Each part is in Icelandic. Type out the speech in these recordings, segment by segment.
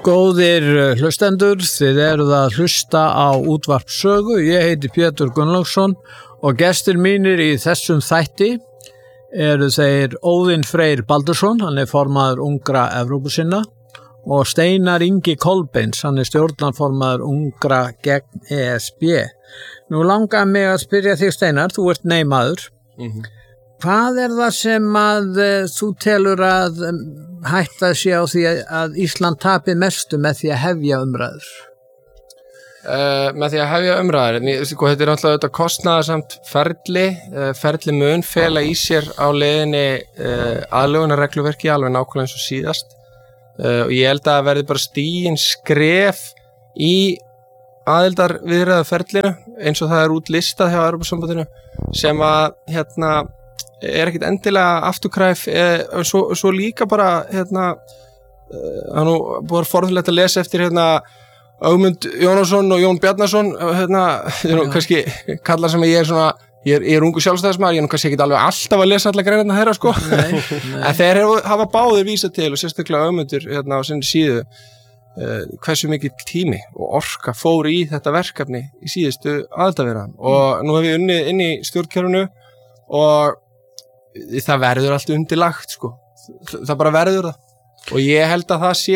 Góðir hlustendur, þið eruð að hlusta á útvarp sögu. Ég heiti Pétur Gunnlaugsson og gestir mínir í þessum þætti eru þeir Óðinn Freyr Baldursson, hann er formaður Ungra Evrópusinna, og Steinar Ingi Kolbeins, hann er stjórnarformaður Ungra gegn ESB. Nú langar mig að spyrja þig, Steinar, þú ert neymaður. Hvað er það sem að þú telur að hætta sig á því að Ísland tapi mestu með því að hefja umræður? Með því að hefja umræður, þetta er náttúrulega kostnaðarsamt ferli mun fela í sér á leiðinni aðlögunarregluverki alveg nákvæmlega eins og síðast, og ég held að það verði bara stigin skref í aðildarviðræðuferlinu eins og það er útlistað hjá Evrópusambandinu sem að er ekkit endilega afturkræf, svo líka bara hann búið forðulegt að lesa eftir Ögmund Jónasson og Jón Bjarnason, kannski kallar sem ég er ungu sjálfstæðismaður, ég kannski ekki alveg alltaf að lesa allar greinarna þeirra sko. Nei. En þeir hafa báðir vísað til, og sérstaklega Ögmundur á sinni síðu, hversu mikið tími og orka fór í þetta verkefni í síðustu aðildarviðræðum, og nú hef ég unnið inn í stjórnkerfinu og það verður allt undirlagt sko. Það bara verður það, og ég held að það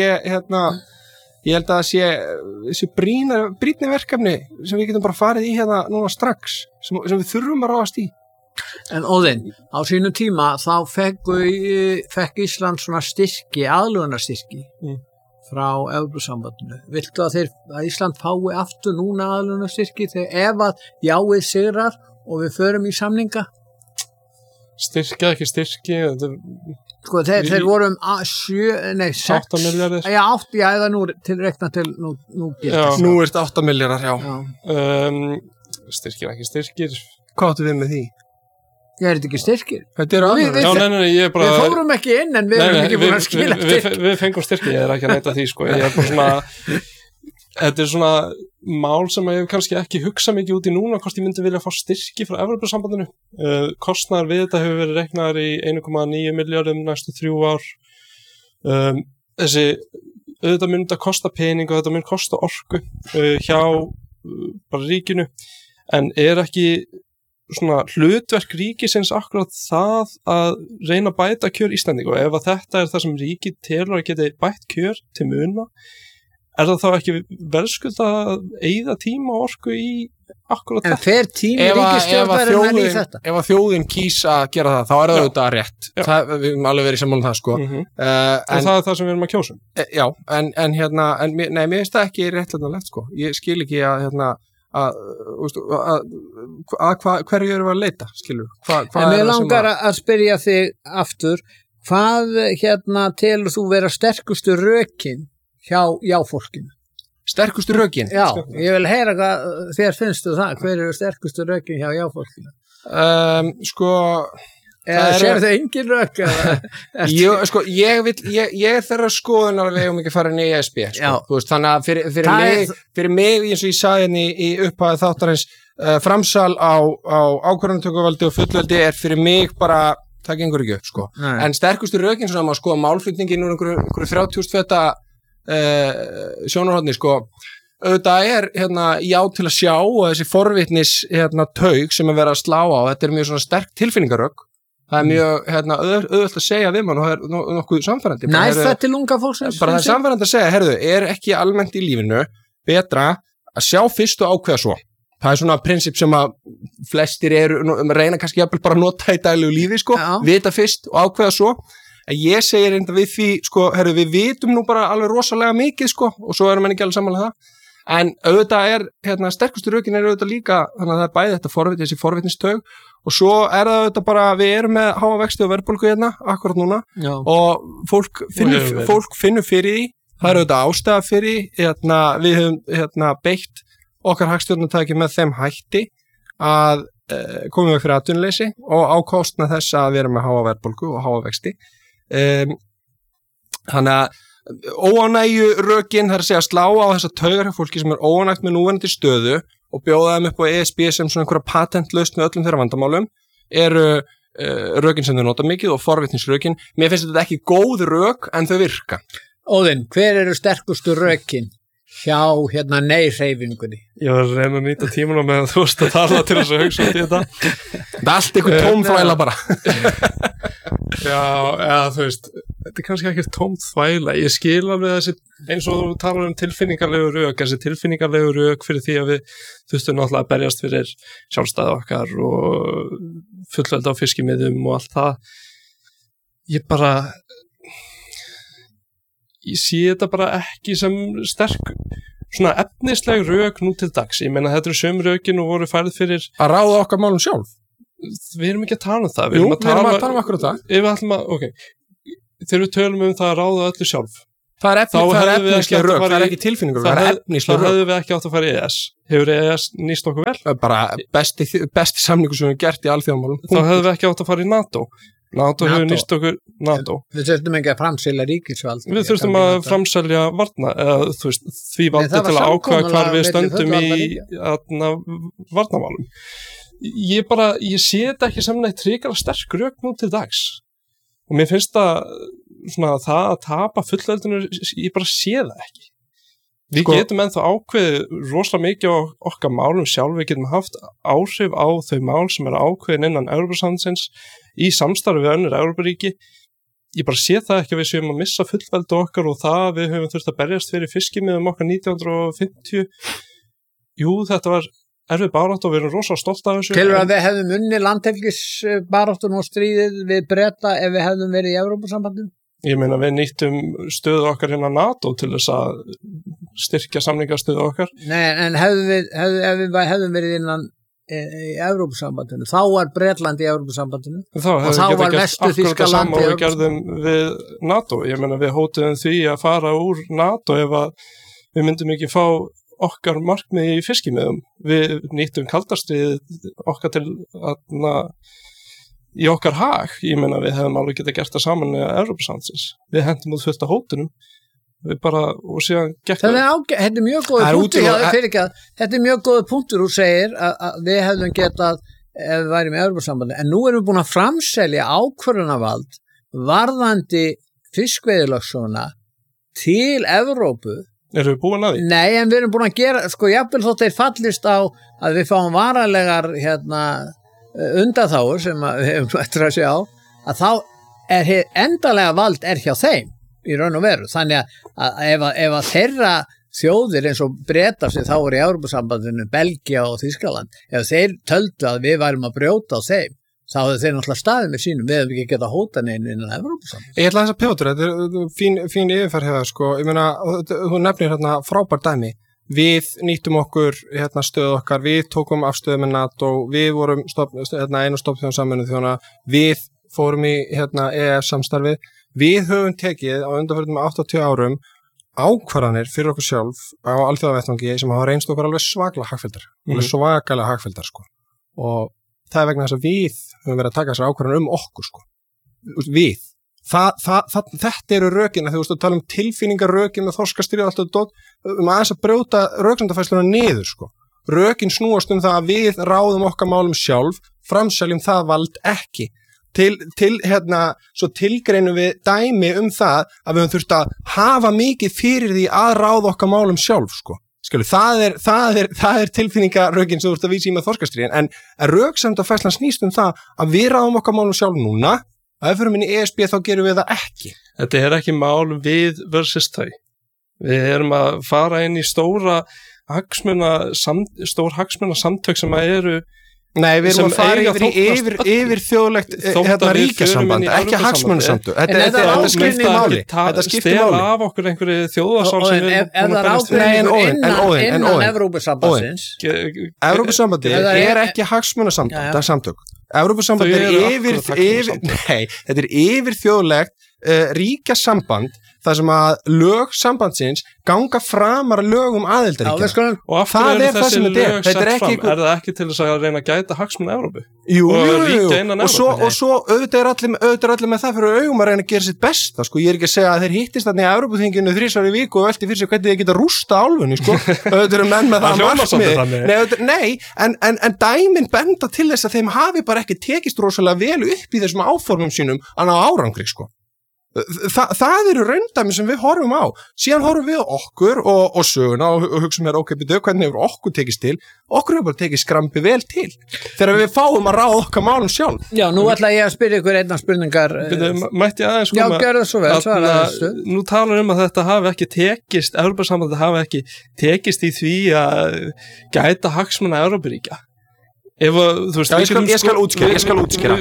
sé þessi brýnni verkefni sem við getum bara farið í núna strax, sem við þurfum að ráðast í. En Óðinn, á sínu tíma þá fekk Ísland svona styrki, aðlögunarstyrki frá Evrópusambandinu. Viltu að Ísland fái aftur núna aðlögunarstyrki ef að jáið sigrar og við förum í samninga? Styrki, ekki styrki. Sko, þeir voru 8 milljarðir. Já, 8, já, eða nú til rekna til nú Nú er þetta 8 milljarðar, já. Styrkir, ekki styrkir. Hvað áttu við með því? Ég er þetta ekki styrkir. Þetta eru annar. Ég bara... Við fórum ekki inn, en við erum ekki búin að skila styrk. Við fengum styrki, ég er ekki að neita því, sko. Ég er bara svona... Þetta er svona mál sem ég hef kannski ekki hugsað mikið út í núna, hvort ég myndi vilja fá styrki frá Evrópusambandinu. Kostnaðar við þetta hefur verið reiknaðar í 1,9 milljörðum næstu 3 ár. Þessi, auðvitað mun þetta kosta pening og þetta mun kosta orku hjá bara ríkinu, en er ekki svona hlutverk ríkisins akkurat það að reyna að bæta kjör Íslendinga, og ef að þetta er það sem ríkið telur að geti bætt kjör til muna, er það þá ekki verðskulda að eyða tíma og orku í akkurat þetta? En fer tími ríkisstjórnarinnar í þetta? Ef að þjóðin kýs að gera það, þá er það auðvitað rétt. Við höfum alveg verið sammála um það, sko. En það er það sem við erum að kjósa. Já, en mér finnst það ekki réttlætanlegt, sko. Ég skil ekki hverju erum við að leita, skilur? En mér langar að spyrja þig aftur, hvað telur þú vera sterkustu rökin hjá fólkinu? Sterkustu rökin? Já, ég vil heyra hvað þér finnst það. Hver eru sterkustu rökin hjá fólkinu? Sér þau engin rök? Ég er þeirra skoðunar að við hefum ekki farið inn í ESB, sko. Þannig að fyrir mig, eins og ég sagði í upphæðu þáttarins, framsal á ákvörðunartökuvaldi og fullveldi er fyrir mig bara, það gengur ekki upp, sko. En sterkustu rökin, svona maður skoða málflutningin úr einhverju 30.000 feta sjónarhorni, sko. Auðvitað er já til að sjá, og þessi forvitnis taug sem er verið að slá á, þetta er mjög svona sterk tilfinningarök. Það er mjög auðvelt að segja við mann, og það er nokkuð samfærandi. Nær það til unga fólksins? Bara það er samfærandi að segja, er ekki almennt í lífinu betra að sjá fyrst og ákveða svo? Það er svona prinsip sem að flestir reyna kannski jafnvel bara að nota í daglegu lífi, sko. Vita fyrst og ákveða svo. En ég segir enda við því, sko, við vitum nú bara alveg rosalega mikið, sko, og svo erum við ekki alveg samanlega það. En auðvitað er, sterkustu rökin er auðvitað líka, þannig að það er bæði þetta þessi forvitnistaug, og svo er það auðvitað bara, við erum með háa vexti og verðbólgu akkurat núna, og fólk finnur fyrir því, það er auðvitað ástæða fyrir því, við höfum beitt okkar hagstjórnartæki með þeim hætti að komum við fyrir atvinnuleysi og á kostnað þess að við erum með háa verðbólgu og háa vexti. Þannig að óánægju rökin, það er að segja slá á þessa taugar hjá fólki sem er óánægt með núverandi stöðu og bjóða þeim upp á ESB sem svona einhverja patentlausn með öllum þeirra vandamálum, eru rökin sem þau nota mikið og forvitnisrökin. Mér finnst þetta ekki góð rök en þau virka. Óðinn, hver eru sterkustu rökin hjá nei-hreyfingunni? Ég var að reyna að nýta tímuna meðan þú varst að tala til þess að hugsa út í þetta. Það er allt einhver tómþvæla bara. Já, þú veist, þetta er kannski ekki tómþvæla. Ég skil alveg þessi, eins og þú talar tilfinningarlegu rök, þessi tilfinningarlegu rök fyrir því að við þurftum náttúrulega að berjast fyrir sjálfstæði okkar og fullveldi á fiskimiðum og allt það. Ég sé þetta bara ekki sem sterk svona efnisleg rök nú til dags. Ég meina þetta eru sömu rökin og voru færið fyrir að ráða okkar málum sjálf. Við erum ekki að tala um það. Jú, við erum að tala um okkur um það. Þegar við tölum um það að ráða öllu sjálf. Það er efnisleg rök, það er ekki tilfinningur, það er efnisleg rök. Það hefðu við ekki átt að fara í ES. Hefur ES nýst okkur vel? Bara besti samningu sem við gert í alþjóðamálum. Þá hefðu við ekki átt að fara í NATO. NATO hefur nýst okkur NATO. Við þurftum ekki að framselja ríkisvald. Við þurftum að framselja varna, eða þú veist, því valdi til að ákveða hvar við stöndum í varnamálum. Ég sé þetta ekki sem neitt hrikalega sterk rök nú til dags. Og mér finnst það að tapa fullveldinu, ég bara sé það ekki. Við getum ennþá ákveðið rosalega mikið á okkar málum sjálf, við getum haft áhrif á þau mál sem ákveðin innan Evrópusambandsins í samstarfi við önnur Evrópuríki. Ég bara sé það ekki að við séum að missa fullveldi okkar og það við höfum þurft að berjast fyrir fiskimiðum okkar 1950. Jú, þetta var erfið barátta og við erum rosalega stolt af þessu. Telur að við hefðum unnið landhelgisbaráttuna og stríðið við Breta ef við hefðum verið í Evrópusambandinu? Ég meina við nýttum stöðu okkar hérna NATO til þess að styrkja samningastöðu okkar. Nei, en ef við hefðum verið innan í Evrópusambandinu, þá var Bretland í Evrópusambandinu og þá var Vestur Þýskaland í Evrópusambandinu. Við gerðum við NATO. Ég meina við hótuðum því að fara úr NATO ef að við myndum ekki fá okkar markmið í fiskimiðum. Við nýttum kaldastriðið okkar til í okkar hag. Ég meina við hefum alveg getað gert það saman með Evrópusambandsins. Við hentum út fullt af hótunum. Við bara, og síðan gekk það. Þetta er mjög góður punktur. Þetta er mjög góður punktur, þú segir að við hefðum getað ef við værim í Evrópusambandi. En nú erum við búin að framselja ákvörðunarvald varðandi fiskveiðilögsöguna til Evrópu. Erum við búin að því? Nei, en við erum búin að gera, jafnvel þótt þeir fallist á að við fáum varalegar undanþágur sem við hefum eftir að sjá, að þá endalega vald hjá þeim í raun og veru. Þannig að ef að þeirra þjóðir eins og Bretar sem þá voru í Evrópusambandinu, Belgía og Þýskaland, ef þeir töldu að við værum að brjóta á þeim, þá hefðu þeir náttúrulega staðið með sínum, við hefum ekki getað hóta neinu innan Evrópusambandinu. Ég ætla þess að pjóta, þetta er fín yfirferð hefða, sko. Ég meina, þú nefnir hérna frábær dæmi. Við nýttum okkur stöðu okkar, við tókum afstöðu með NATO, við vorum einu stofnþjóðan Sameinuðu þjóðanna, við fórum í EES samstarfi, við höfum tekið á undanförnum 80 árum ákvarðanir fyrir okkur sjálf á alþjóðavettvangi sem hafa reynst okkur alveg svakalega hagfelldar, sko. Og það er vegna þess að við höfum verið að taka þessar ákvarðanir okkur, sko. Við. Þetta eru rökin, þegar þú veist að tala tilfinningarrökin með þorskastríð og allt þetta dót, aðeins að brjóta röksemdafærsluna niður, sko. Rökin snúast það að við ráðum okkar málum sjálf, framseljum það vald ekki. Svo tilgreinum við dæmi það að við höfum þurft að hafa mikið fyrir því að ráða okkar málum sjálf, sko. Skilu, það er tilfinningarrökin sem þú ert að vísa í með þorskastríðin, en röksemdafærslan snýst það að við ráðum okkar málum sjálf núna. Ef við erum inn í ESB þá gerum við það ekki. Þetta er ekki mál við versus þau. Við erum að fara inn í stór hagsmunasamtök sem eru. Nei, við erum að fara yfir þjóðlegt ríkjasamband, ekki hagsmunasamtök. Þetta skiptir máli. Þetta skiptir máli. Stela af okkur einhverju þjóðasál sem við erum búin að berjast innan Evrópussambandsins. Evrópusambandi er ekki hagsmunasamtök. Evrópusamband þetta er yfir þjóðlegt ríkjasamband þar sem að lög sambandsins ganga framar lögum aðildarríkja. Og af hverju eru þessi lög sett fram? Er það ekki til þess að reyna að gæta hagsmuna Evrópu? Jú. Og svo auðvitað er allir með það fyrir augum að reyna að gera sitt besta, sko. Ég er ekki að segja að þeir hittist þarna í Evrópuþinginu 3 ára í viku og velti fyrir sig hvernig þeir geta rústa álfunni, sko. Auðvitað eru menn með það markmið. Nei, en dæmin benda til þess að þeim hafi bara ekki tekist rosalega vel upp í þessum áformum sínum að ná árangri, sko. Það eru raundæmi sem við horfum á. Síðan horfum við á okkur og söguna og hugsaum hér, hvernig hefur okkur tekist til? Okkur hefur bara tekið skrambi vel til. Þegar við fáum að ráða okkar málum sjálf. Já, nú ætla ég að spyrja ykkur einna spurningar. Mætti ég aðeins koma? Já, gjörðu svo vel, svara þessu. Nú talar að þetta hafi ekki tekist, Evrópusambandið hafi ekki tekist í því að gæta hagsmuna Evrópuríkja. Ég skal útskýra.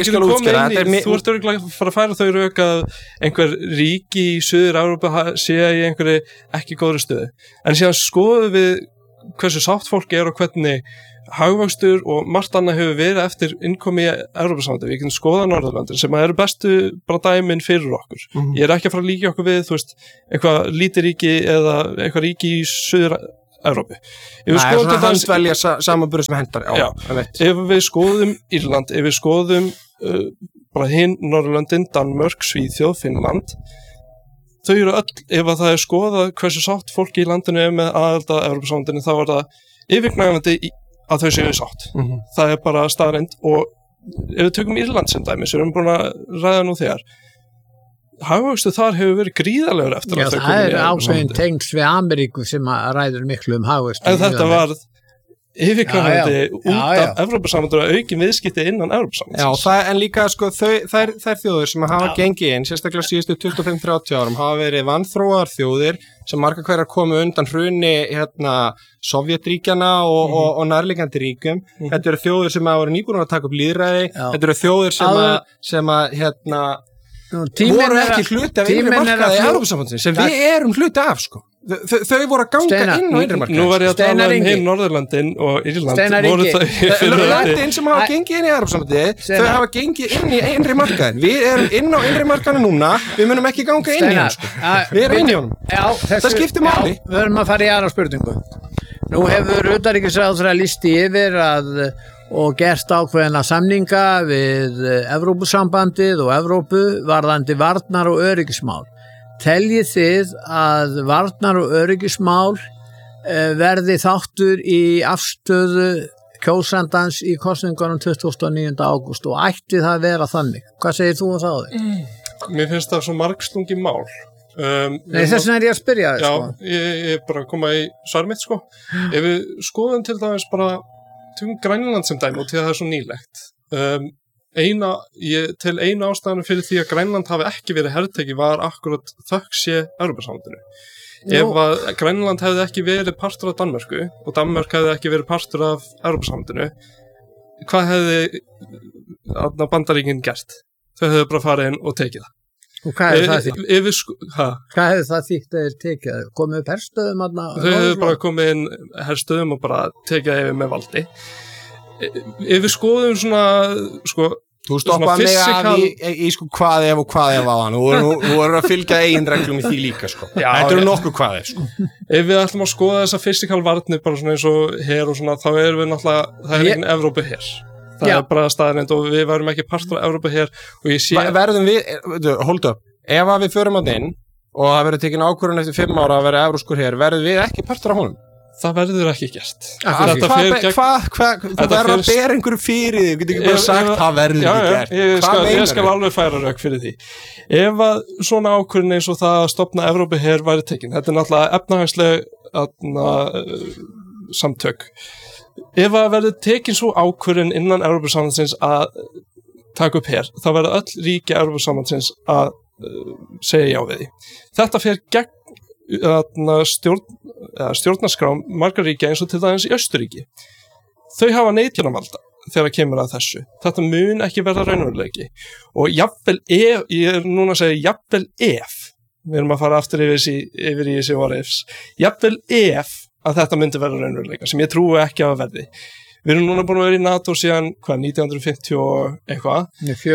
Þú ert örugglega að fara að færa þau rök að einhver ríki í Suður-Evrópu sé í einhverju ekki góðri stöðu. En síðan skoðum við hversu sátt fólk og hvernig hagvöxtur og margt annað hefur verið eftir innkomi í Evrópusambandið. Við getum skoðað Norðurlöndin sem eru bestu bara dæmin fyrir okkur. Ég ekki að fara að líka okkur við, eitthvað lítið ríki eða eitthvað ríki í Suður-Evrópu. Svona handvelja samanburð sem hendar. Já. Ef við skoðum Írland, ef við skoðum bara hinn Norðurlöndin, Danmörk, Svíþjóð, Finnland, þau eru öll, ef það er skoðað hversu sátt fólki í landinu með aðild að Evrópusambandinu, þá það yfirgnæfandi að þau séu sátt. Það er bara staðreynd. Og ef við tökum Írland sem dæmi, sem við erum búin að ræða nú þegar, hagvöxtur þar hefur verið gríðalegur eftir að þau komið í Evrópusambandið. Það ákveðin tengst við Ameríku sem ræður miklu hagvöxtur. En þetta var yfirgnæfandi út af Evrópusambandið og aukin viðskipti innan Evrópusambandið. Já, en líka þær þjóðir sem hafa gengið inn, sérstaklega síðustu 25-30 árum, hafa verið vanþróaðar þjóðir sem margar hverjar komu undan hruni Sovjetríkjana og nærliggjandi ríkjum. Þetta eru þjóðir sem hafa verið nýbúin að taka upp lýðræði. Þetta eru þjóðir sem voru ekki hluti af innri markaði Evrópusambandsins sem við erum hluti af þau voru að ganga inn á innri markaði. Nú var ég að tala hinn Norðurlöndin og Írland voru þau löndin sem hafa gengið inn í Evrópusambandið, þau hafa gengið inn í innri markaðin. Við erum inn á innri markaðinu núna, við munum ekki ganga inn í hann við erum inn í honum. Það skiptir máli. Við verðum að fara í aðra spurningu. Nú hefur utanríkisráðherra lýst yfir og gert ákveðna samninga við Evrópusambandið og Evrópu varðandi varnar- og öryggismál. Teljið þið að varnar- og öryggismál verði þáttur í afstöðu kjósandans í kosningunum 29. ágúst og ætti það að vera þannig? Hvað segir þú um það? Mér finnst það svo margslungi mál. Nei, þess vegna ég að spyrja það. Já, ég bara koma í svar mitt Ef við skoðum til dæmis bara tökum Grænland sem dæmi og til að það er svo nýlegt. Eina ástæðan fyrir því að Grænland hafi ekki verið hertekið var akkurat sé Evrópusambandinu. Ef að Grænland hefði ekki verið partur af Danmörku og Danmörk hefði ekki verið partur af Evrópusambandinu, hvað hefði Bandaríkin gert? Þau hefði bara farið inn og tekið það. Og hvað hefði það þýtt? Hvað hefði það þýtt að þeir tekið? Komið upp herstöðum? Þau hefði bara komið inn herstöðum og bara tekið yfir með valdi. Ef við skoðum svona Þú stoppaði mig af í hvað ef og hvað ef á hann. Þú voru að fylgja eigin reglum í því líka Þetta eru nokkuð hvað ef Ef við ætlum að skoða þessa fysikal varnir bara svona eins og her og svona, þá erum við náttúrulega, það engin Evrópu her. Það bara staðreynd og við værum ekki partur af Evrópu her og ég sé verðum við, hold up, ef við förum að inn og það verður tekin ákvörðun eftir 5 ára að vera evróskur her, verðum við ekki partur af honum? Það verður ekki gert. Þú verður að bera einhverju fyrir því, getur ekki bara sagt það verður ekki gert. Ég skal alveg færa rök fyrir því. Ef að svona ákvörðun eins og það að stofna Evrópu her væri tekin, þetta er náttúrulega efnahagsleg samtök. Ef að verður tekin svo ákvörðun innan Evrópusambandsins að taka upp her, þá verður öll ríki Evrópusambandsins að segja já við því. Þetta fer gegn stjórnarskrám margar ríkja eins og til dæmis í Austurríki. Þau hafa neitunarvalda þegar kemur að þessu. Þetta mun ekki verða raunveruleiki. Og jafnvel ef, ég er núna að segja jafnvel ef, við erum að fara aftur yfir í þessi what ifs, jafnvel ef að þetta myndi verða raunveruleika, sem ég trúi ekki að verði. Við erum núna búin að vera í NATO síðan, 1950 og eitthvað?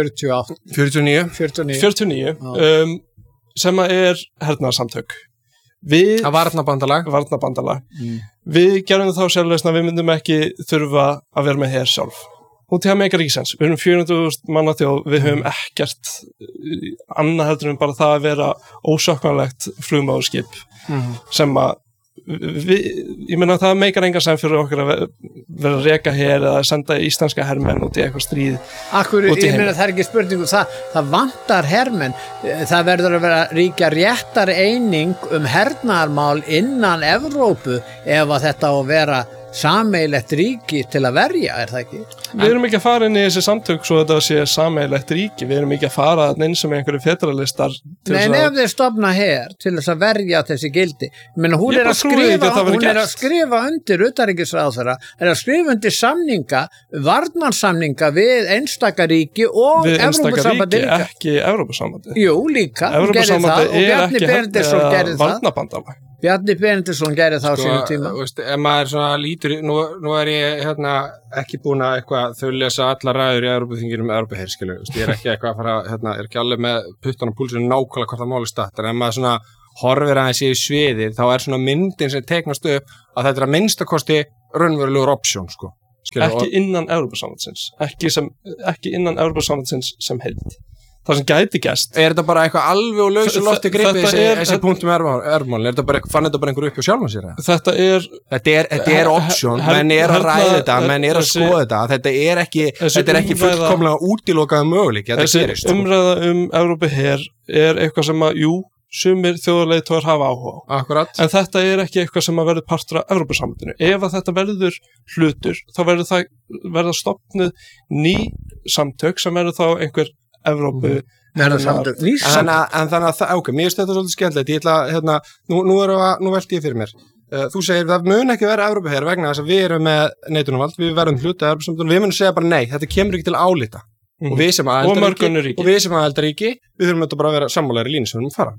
49, sem er hernaðarsamtök. Að varnarbandalag. Við gerum það þá sjálfleysna, við myndum ekki þurfa að vera með her sjálf. Og til að meika ríkisens, við erum 400.000 manna þjóð, við höfum ekkert annað heldur en bara það að vera ósökkvanlegt flugmáðurskip sem að ég meina það meikar enga sem fyrir okkur að vera að reka hér eða senda íslenska hermenn út í eitthvað stríð. Ég meina það ekki spurningu, það vantar hermenn, það verður að vera ríkja réttar eining hernaðarmál innan Evrópu ef að þetta á að vera sameigilegt ríki til að verja, það ekki? Við erum ekki að fara inn í þessi samtök svo þetta sé sameigilegt ríki, við erum ekki að fara inn sem einhverju federalistar. Nei, ef þeir stofna her til þess að verja þessi gildi, menn hún er að skrifa undir utanríkisráðherra, er að skrifa undir samninga, varnarsamninga við einstaka ríki og Evrópusambandi líka. Ekki Evrópusambandi. Jú, líka, hún gerir það og Bjarni Benediktsson gerir það. Varnarbandalag. Bjarni Benediktsson gerir það á sínum tíma. Ef maður svona lítur, nú er ég ekki búin að eitthvað þau lesa alla ræður í Evrópuþinginu með Evrópuherskilu, ég er ekki eitthvað að fara, er ekki alveg með puttan á púlsinu nákvæmlega hvort það máli statt, en ef maður svona horfir aðeins í sviðið, þá er svona myndin sem teiknast upp að þetta er að minnstakosti raunverulegur option, sko. Ekki innan Evrópusambandsins, ekki innan Evrópusambandsins sem heild. Það sem gæti gæst. Er þetta bara eitthvað alveg og lausu lofti gripið þessi punktum ermál? Er þetta bara, fann þetta bara einhver upp hjá sjálfum sér? Þetta er option, menn er að ræða þetta, menn er að skoða þetta, þetta er ekki fullkomlega útilokaða möguleik, þetta gerist. Þessi umræða Evrópuher er eitthvað sem að, sumir þjóðarleiðtogar hafa áhuga á. Akkurat. En þetta er ekki eitthvað sem að verður partur af Evrópusambandinu. Ef að þetta verður hlutur, þá verður stofnuð ný samtök sem verður þá einhver Evrópu en þannig að ok, mér finnst þetta svolítið skemmtilegt, ég ætla nú velti ég fyrir mér, þú segir það mun ekki vera Evrópuher vegna þess að við erum með neitunarvald, við verðum hluta Evrópusambandinu, við munum segja bara nei, þetta kemur ekki til álita og við sem aðildarríki við þurfum þetta bara að vera sammálaðir í línu sem við erum fara,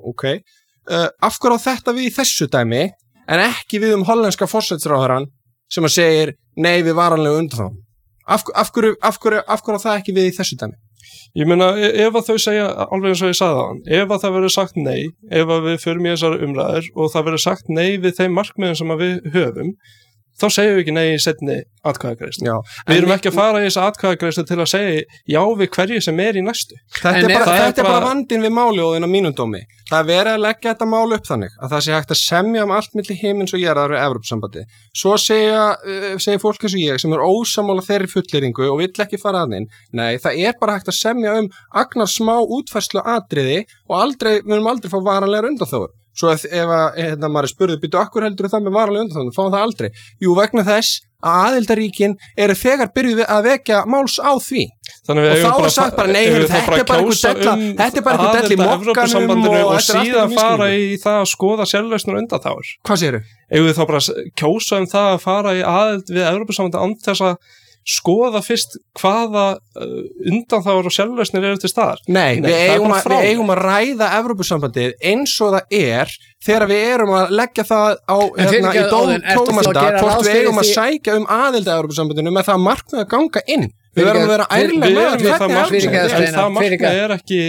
ok af hverju á þetta við í þessu dæmi en ekki við hollenska forsætisráðherrann sem að segir nei við varanlega undan þá af hverju á það ekki við í þessu dæmi? Ég meina, ef að þau segja, alveg eins og ég sagði það, ef að það verður sagt nei, ef að við förum í þessar umræður og það verður sagt nei við þeim markmiðum sem að við höfum, þá segjum við ekki nei í seinni atkvæðagreiðslu. Við erum ekki að fara í þessa atkvæðagreiðslu til að segja já við hverju sem í næstu. Þetta er bara vandinn við málióðin á mínum dómi. Það er verið að leggja þetta mál upp þannig að það sé hægt að semja allt milli himins og jarðar við Evrópusambandi. Svo segir fólk eins og ég sem er ósammála þeirri fullyrðingu og vill ekki fara að inn. Nei, það er bara hægt að semja agnar smá útfærslu atriði og við munum aldrei fá varanlegar undanþágur. Svo ef maður spurði, býtu akkur heldur það með varanlega undanþágur, fáum það aldrei. Jú, vegna þess að aðildarríkin eru þegar byrjuð að vekja máls á því. Og þá er sagt bara, nei, þetta er bara einhver dell í mokkanum og síðan fara í það að skoða sjálflausnir undanþágur. Hvað segirðu? Eigum við þá bara kjósa það að fara í aðild við Evrópusambandið án þess að skoða fyrst hvaða undanþágur og sjálflausnir eru til staðar. Nei, við eigum að ræða Evrópusambandið eins og það er þegar við erum að leggja það á í dómsdag hvort við eigum að sækja aðild að Evrópusambandinu með það markmið að ganga inn. Við verðum að vera ærlega með en það markmið er ekki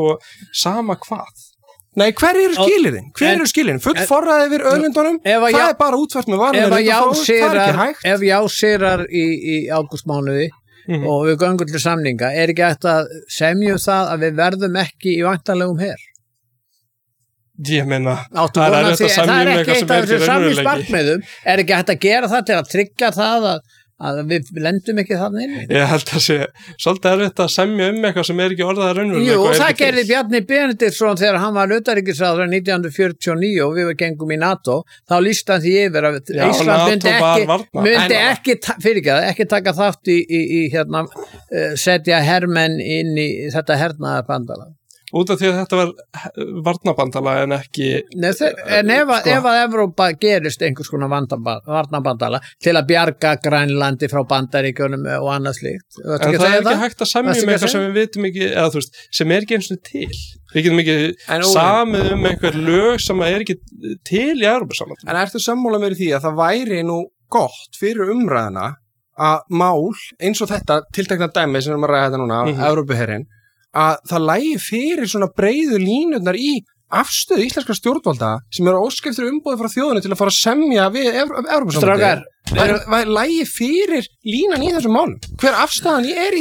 sama hvað. Nei, hver eru skilirinn? Full forræði yfir auðlindunum, það er bara útfært með varanlegar það er ekki hægt. Ef jásirar í ágústmánuði og við göngum til samninga, er ekki hægt að semja það að við verðum ekki í væntanlegum her? Ég meina, það er ekki eitt af þessu samningsmarkmiðum, er ekki hægt að gera það til að tryggja það að við lendum ekki þannig inn? Ég held að sé svolítið erfitt að semja eitthvað sem er ekki orðað raunverulega. Jú, það gerði Bjarni Benediktsson þegar hann var utanríkisráðherra 1949 og við gengum í NATO, þá lýsti hann því yfir að Ísland myndi ekki taka þátt í setja hermenn inn í þetta hernaðarbandalag. Út af því að þetta var varnarbandalag en ekki... En ef að Evrópa gerist einhvers konar varnarbandalag til að bjarga Grænlandi frá Bandaríkjunum og annað slíkt. En það er ekki hægt að semja eitthvað sem við vitum ekki, eða þú veist, sem er ekki eins og til. Við getum ekki samið einhver lög sem er ekki til í Evrópusambandinu. En ertu sammála mér í því að það væri nú gott fyrir umræðina að mál eins og þetta tiltekna dæmi sem við erum að ræða þetta núna, Evrópuherinn, að það lægi fyrir svona breiðu línurnar í afstöðu íslenskra stjórnvalda sem eru óskiptur umboði frá þjóðinu til að fara að semja við Evrópusambandið. Lægi fyrir línan í þessum málum. Hver afstæðan er í þessu?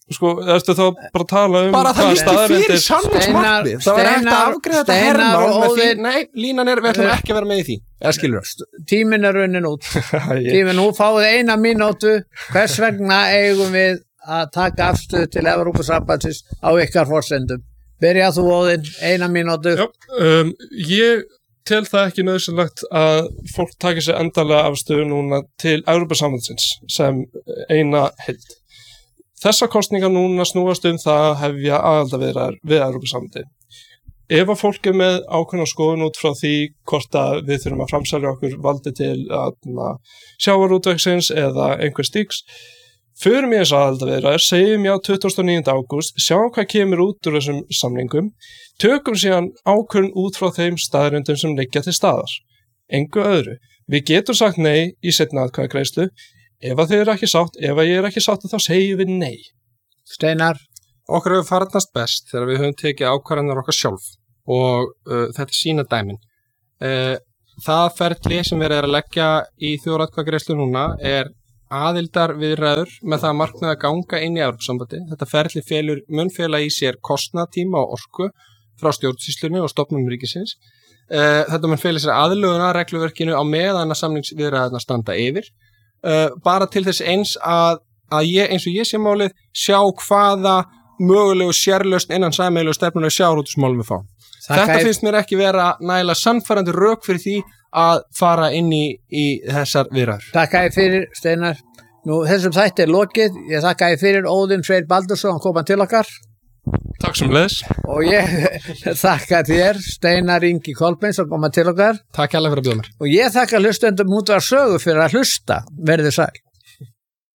Sko, ertu þá bara að tala bara það hvaða líkti fyrir staðreyndir- sannleiksmarkmið það var hægt að afgreiða þetta Steinar hermál og með því, Óðinn- nei, línan við ætlum ekki að vera með í því eða skilur Tíminn er runnin út. Tíminn, nú fáið 1 mínútu. Hvers vegna eigum við að taka afstöðu til Evrópusambandsins á ykkar forsendum? Byrja þú, Óðinn, 1 mínútu. Já, ég tel það ekki nauðsynlegt að fólk taki sér endalega afstöðu núna til Evrópusambandsins sem eina heild. Þessar kosningar núna snúast það að hefja aðildarviðræður við Evrópusambandið. Ef að fólk er með ákveðna skoðun út frá því hvort að við þurfum að framselja okkur valdi til sjávarútvegsins eða einhver stíks, förum í þessar aðildarviðræður, segjum já 29. ágúst, sjáum hvað kemur út úr þessum samningum, tökum síðan ákvörðun út frá þeim staðreyndum sem liggja til staðar. Engu öðru. Við getum sagt nei í seinni atkvæðagreiðslu. Ef að þið eru ekki sátt, ef að ég er ekki sátt þá segjum við nei. Steinar. Okkur hefur farnast best þegar við höfum tekið ákvarðanir okkar sjálf og þetta sína dæmin. Það ferli sem við erum að leggja í þjóðaratkvæðagreiðslu núna er aðildarviðræður með það að markmið að ganga inn í Evrópusambandið. Þetta ferli mun fela í sér kostnað, tíma og orku frá stjórnsýslunni og stofnunum ríkisins. Þetta mun fela í sér aðlögun að regluverkinu á meðan að samningsviðræðurnar standa yfir. Bara til þess eins að ég, eins og ég sé málið, sjá hvaða mögulegu sérlausn innan sameiginlegu stefnunar sjávarútvegsmálum við fáum. Þetta finnst mér ekki vera nægilega sannfærandi rök fyrir því að fara inn í þessar viðræður. Takk að fyrir, Steinar. Nú, þessum þætti er lokið. Ég þakka að fyrir Óðinn Freyr Baldursson koma til okkar. Takk sem leiðis. Og ég þakka þér, Steinar Ingi Kolbeins, að koma til okkar. Takk hérlega fyrir að bjóða mér. Og ég þakka hlustendum Útvarp Sögu fyrir að hlusta. Verðið sæl.